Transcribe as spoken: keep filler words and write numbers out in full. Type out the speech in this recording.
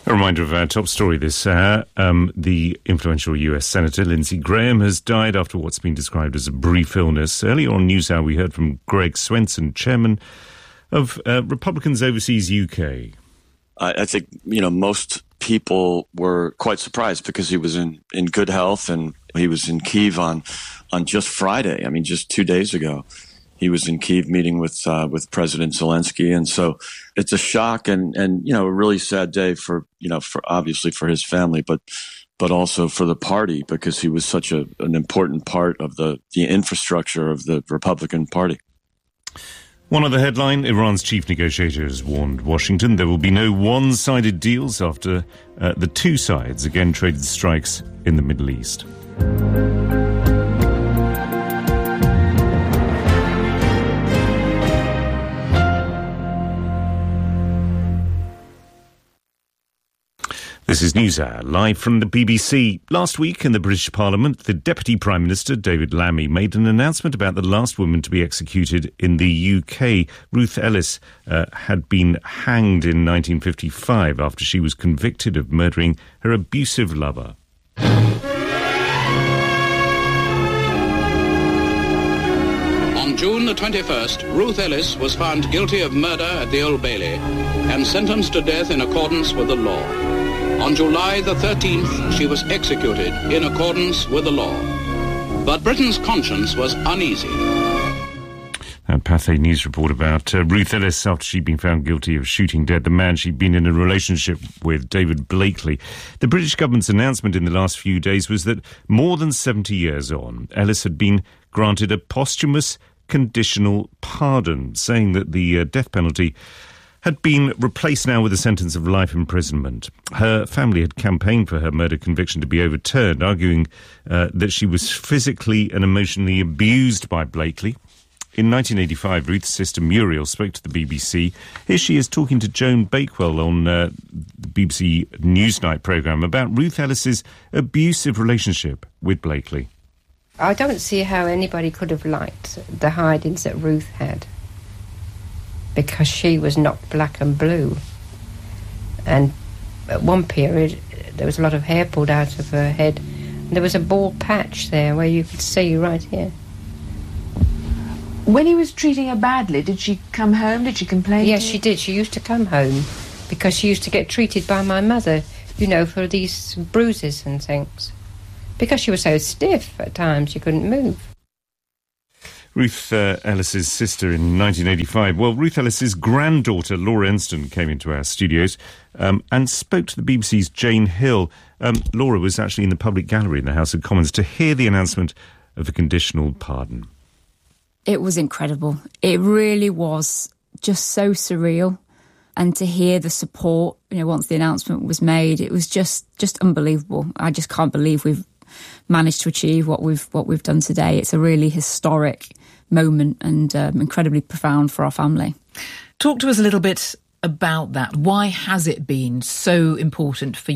A reminder of our top story this hour. Um, the influential U S Senator Lindsey Graham has died after what's been described as a brief illness. Earlier on News Hour, we heard from Greg Swenson, chairman of uh, Republicans Overseas U K. I, I think, you know, most people were quite surprised because he was in, in good health, and he was in Kyiv on, on just Friday. I mean, just two days ago. He was in Kyiv meeting with uh, with President Zelensky, and so it's a shock and, and you know a really sad day for you know for obviously for his family, but but also for the party, because he was such a an important part of the the infrastructure of the Republican Party. One other headline: Iran's chief negotiator has warned Washington there will be no one-sided deals after uh, the two sides again traded strikes in the Middle East. This is NewsHour, live from the B B C. Last week in the British Parliament, the Deputy Prime Minister, David Lammy, made an announcement about the last woman to be executed in the U K. Ruth Ellis uh, had been hanged in nineteen fifty-five after she was convicted of murdering her abusive lover. On June the twenty-first, Ruth Ellis was found guilty of murder at the Old Bailey and sentenced to death in accordance with the law. On July the thirteenth, she was executed in accordance with the law. But Britain's conscience was uneasy. A Pathé News report about uh, Ruth Ellis after she'd been found guilty of shooting dead the man she'd been in a relationship with, David Blakely. The British government's announcement in the last few days was that more than seventy years on, Ellis had been granted a posthumous conditional pardon, saying that the uh, death penalty had been replaced now with a sentence of life imprisonment. Her family had campaigned for her murder conviction to be overturned, arguing uh, that she was physically and emotionally abused by Blakely. In nineteen eighty-five, Ruth's sister Muriel spoke to the B B C. Here she is talking to Joan Bakewell on uh, the B B C Newsnight programme about Ruth Ellis's abusive relationship with Blakely. I don't see how anybody could have liked the hidings that Ruth had, because she was not black and blue. And at one period, there was a lot of hair pulled out of her head. And there was a bald patch there where you could see right here. When he was treating her badly, did she come home? Did she complain? Yes, she did. She used to come home because she used to get treated by my mother, you know, for these bruises and things. Because she was so stiff at times, she couldn't move. Ruth uh, Ellis's sister in nineteen eighty-five. Well, Ruth Ellis's granddaughter, Laura Enston, came into our studios um, and spoke to the B B C's Jane Hill. Um, Laura was actually in the public gallery in the House of Commons to hear the announcement of the conditional pardon. It was incredible. It really was just so surreal. And to hear the support, you know, once the announcement was made, it was just, just unbelievable. I just can't believe we've managed to achieve what we've what we've done today. It's a really historic moment and um, incredibly profound for our family. Talk to us a little bit about that. Why has it been so important for